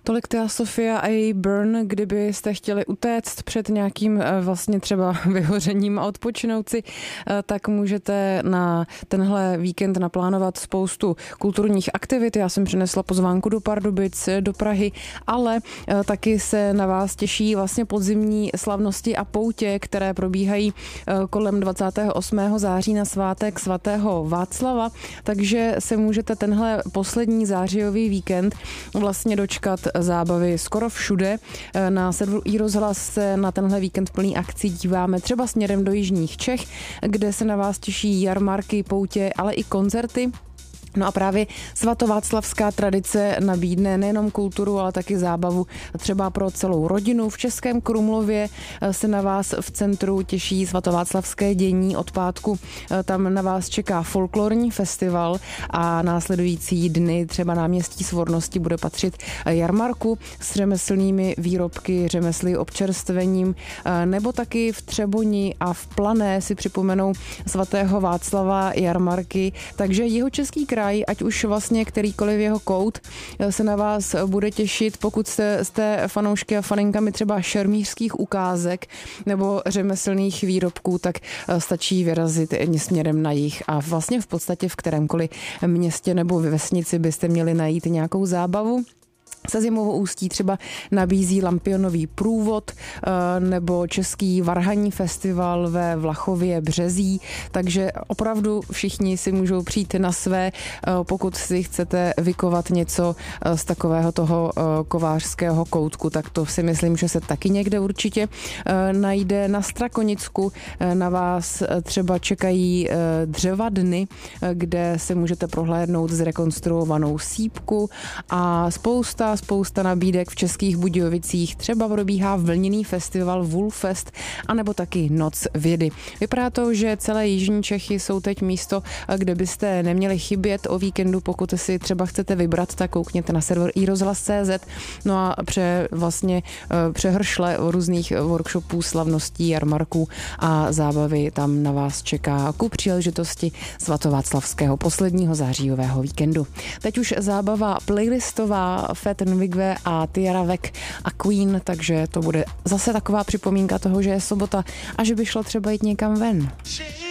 Tolik Thea Sofia a její Burn. Kdybyste chtěli utéct před nějakým vlastně třeba vyhořením a odpočinout si, tak můžete na tenhle víkend naplánovat spoustu kulturních aktivit. Já jsem přinesla pozvánku do Pardubic, do Prahy, ale taky se na vás těší vlastně podzimní slavnosti a poutě, které probíhají kolem 28. září na svátek svatého Václava, takže se můžete tenhle poslední zářijový víkend vlastně dočkat zábavy skoro všude. Na serveru iRozhlas se na tenhle víkend plný akcí díváme třeba směrem do jižních Čech, kde se na vás těší jarmarky, poutě, ale i koncerty. No a právě svatováclavská tradice nabídne nejenom kulturu, ale taky zábavu třeba pro celou rodinu. V Českém Krumlově se na vás v centru těší svatováclavské dění od pátku. Tam na vás čeká folklorní festival a následující dny třeba náměstí Svornosti bude patřit jarmarku s řemeslnými výrobky, řemesly občerstvením, nebo taky v Třeboni a v Plané si připomenou svatého Václava jarmarky. Takže Jihočeský kraj, ať už vlastně kterýkoliv jeho kout, se na vás bude těšit, pokud jste fanoušky a faninkami třeba šermířských ukázek nebo řemeslných výrobků, tak stačí vyrazit směrem na jih a vlastně v podstatě v kterémkoliv městě nebo vesnici byste měli najít nějakou zábavu. Sezimovo Ústí třeba nabízí Lampionový průvod nebo Český varhanní festival ve Vlachově Březí, takže opravdu všichni si můžou přijít na své, pokud si chcete vykovat něco z takového toho kovářského koutku, tak to si myslím, že se taky někde určitě najde. Na Strakonicku na vás třeba čekají dřevadny, kde se můžete prohlédnout zrekonstruovanou sýpku a spousta nabídek v Českých Budějovicích. Třeba probíhá vlněný festival Woolfest, anebo taky Noc vědy. Vypadá to, že celé jižní Čechy jsou teď místo, kde byste neměli chybět o víkendu, pokud si třeba chcete vybrat, tak koukněte na server iRozhlas.cz. No a přehršle různých workshopů, slavností, jarmarků a zábavy tam na vás čeká ku příležitosti svatováclavského posledního zářijového víkendu. Teď už zábava playlistová, Nvigve a Tiara Vek a Queen, takže to bude zase taková připomínka toho, že je sobota a že by šlo třeba jít někam ven.